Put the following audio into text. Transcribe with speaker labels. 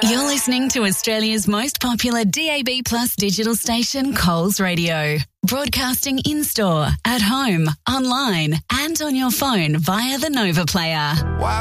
Speaker 1: You're listening to Australia's most popular DAB Plus digital station, Coles Radio. Broadcasting in-store, at home, online and on your phone via the Nova Player.